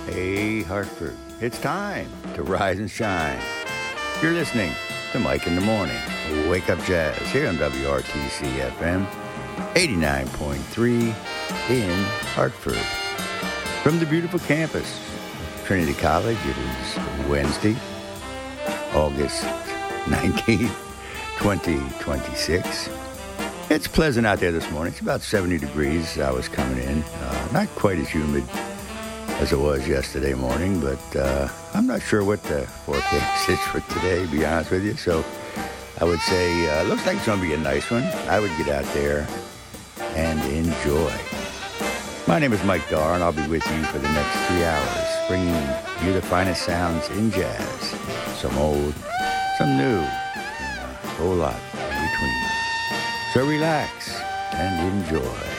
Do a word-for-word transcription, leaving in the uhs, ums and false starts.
Hey, Hartford, it's time to rise and shine. You're listening to Mike in the Morning, Wake Up Jazz, here on W R T C F M, eighty-nine point three in Hartford. From the beautiful campus of Trinity College, it is Wednesday, August nineteenth, twenty twenty-six. It's pleasant out there this morning. It's about seventy degrees. I was coming in. Uh, not quite as humid as it was yesterday morning, but uh, I'm not sure what the forecast is for today, to be honest with you. So I would say, uh, looks like it's going to be a nice one. I would get out there and enjoy. My name is Mike Darr, and I'll be with you for the next three hours, bringing you the finest sounds in jazz. Some old, some new, and a whole lot in between. So relax and enjoy.